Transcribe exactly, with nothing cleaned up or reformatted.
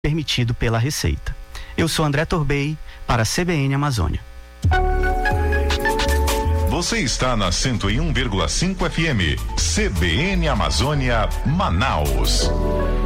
permitido pela Receita. Eu sou André Torbey para a C B N Amazônia. Você está na cento e um vírgula cinco F M, C B N Amazônia, Manaus.